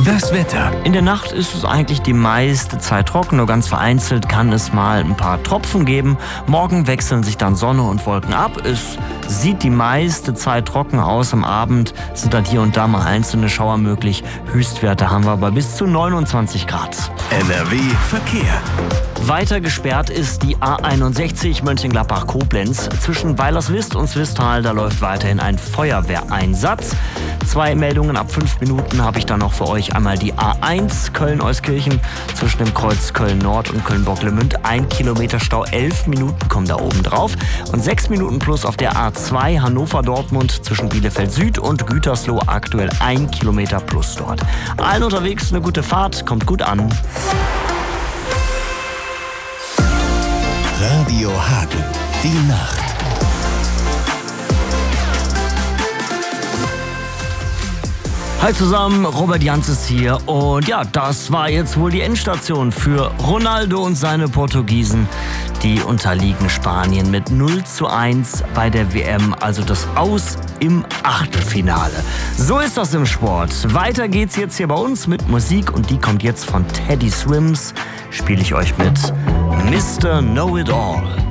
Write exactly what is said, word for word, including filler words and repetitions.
Das Wetter. In der Nacht ist es eigentlich die meiste Zeit trocken, nur ganz vereinzelt kann es mal ein paar Tropfen geben. Morgen wechseln sich dann Sonne und Wolken ab. Es sieht die meiste Zeit trocken aus. Am Abend sind dann hier und da mal einzelne Schauer möglich. Höchstwerte haben wir aber bis zu neunundzwanzig Grad. N R W Verkehr. Weiter gesperrt ist die A einundsechzig Mönchengladbach-Koblenz. Zwischen Weilerswist und Swisttal, da läuft weiterhin ein Feuerwehreinsatz. Zwei Meldungen ab fünf Minuten habe ich dann noch für euch. Einmal die A eins Köln-Euskirchen zwischen dem Kreuz Köln-Nord und Köln-Bocklemünd. Ein Kilometer Stau, elf Minuten kommen da oben drauf. Und sechs Minuten plus auf der A zwei Hannover-Dortmund zwischen Bielefeld-Süd und Gütersloh. Aktuell ein Kilometer plus dort. Allen unterwegs eine gute Fahrt, kommt gut an. Radio Hagen, die Nacht. Hi zusammen, Robert Jans ist hier und ja, das war jetzt wohl die Endstation für Ronaldo und seine Portugiesen. Die unterliegen Spanien mit null zu eins bei der W M, also das Aus im Achtelfinale. So ist das im Sport. Weiter geht's jetzt hier bei uns mit Musik und die kommt jetzt von Teddy Swims. Spiele ich euch mit Mister Know It All.